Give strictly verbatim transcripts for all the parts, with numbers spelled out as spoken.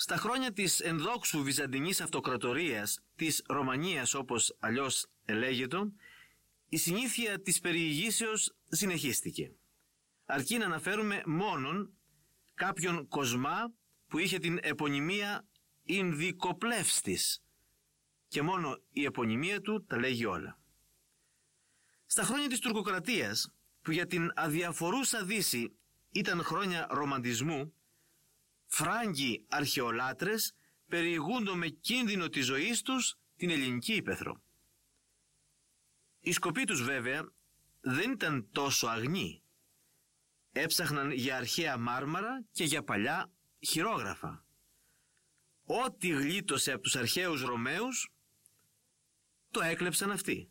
Στα χρόνια της ενδόξου βυζαντινής αυτοκρατορίας, της Ρωμανίας όπως αλλιώς ελέγεται, η συνήθεια της περιηγήσεως συνεχίστηκε. Αρκεί να αναφέρουμε μόνον κάποιον Κοσμά που είχε την επωνυμία Ινδικοπλεύστης και μόνο η επωνυμία του τα λέγει όλα. Στα χρόνια της τουρκοκρατίας, που για την αδιαφορούσα Δύση ήταν χρόνια ρομαντισμού, Φράγκοι αρχαιολάτρες περιηγούντο με κίνδυνο της ζωής τους την ελληνική ύπαιθρο. Οι σκοποί τους βέβαια δεν ήταν τόσο αγνοί. Έψαχναν για αρχαία μάρμαρα και για παλιά χειρόγραφα. Ό,τι γλίτωσε από τους αρχαίους Ρωμαίους το έκλεψαν αυτοί.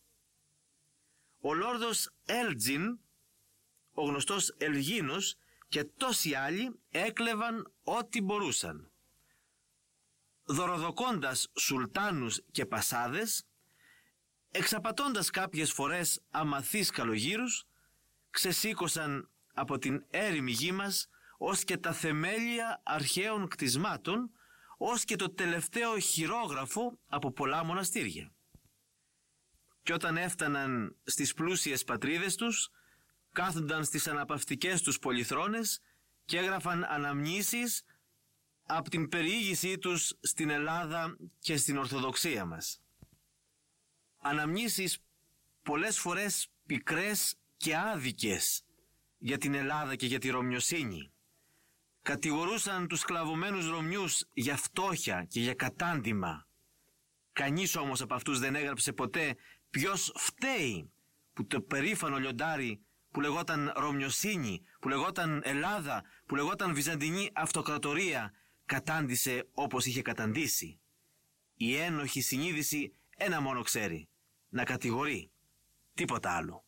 Ο Λόρδος Έλτζιν, ο γνωστός Ελγίνος και τόσοι άλλοι έκλεβαν ό,τι μπορούσαν. Δωροδοκώντας σουλτάνους και πασάδες, εξαπατώντας κάποιες φορές αμαθείς καλογύρους, ξεσήκωσαν από την έρημη γη μας ως και τα θεμέλια αρχαίων κτισμάτων, ως και το τελευταίο χειρόγραφο από πολλά μοναστήρια. Και όταν έφταναν στις πλούσιες πατρίδες τους, κάθονταν στις αναπαυτικές τους πολυθρόνες και έγραφαν αναμνήσεις από την περιήγησή τους στην Ελλάδα και στην Ορθοδοξία μας. Αναμνήσεις πολλές φορές πικρές και άδικες για την Ελλάδα και για τη Ρωμιοσύνη. Κατηγορούσαν τους σκλαβωμένους Ρωμιούς για φτώχεια και για κατάντημα. Κανείς όμως από αυτούς δεν έγραψε ποτέ ποιος φταίει που το περήφανο λιοντάρι που λεγόταν Ρωμιοσύνη, που λεγόταν Ελλάδα, που λεγόταν Βυζαντινή Αυτοκρατορία κατάντησε όπως είχε καταντήσει. Η ένοχη συνείδηση ένα μόνο ξέρει, να κατηγορεί, τίποτα άλλο.